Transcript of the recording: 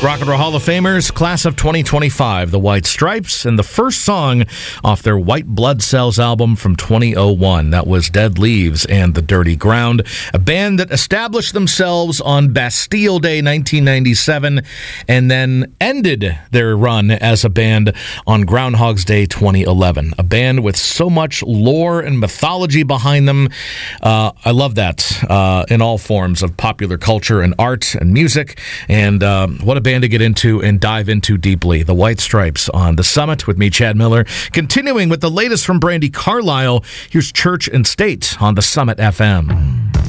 Rock and Roll Hall of Famers, class of 2025, the White Stripes, and the first song off their White Blood Cells album from 2001. That was Dead Leaves and the Dirty Ground, a band that established themselves on Bastille Day 1997 and then ended their run as a band on Groundhog's Day 2011. A band with so much lore and mythology behind them. I love that in all forms of popular culture and art and music, and what a band to get into and dive into deeply. The White Stripes on The Summit with me, Chad Miller. Continuing with the latest from Brandi Carlile, here's Church and State on The Summit FM.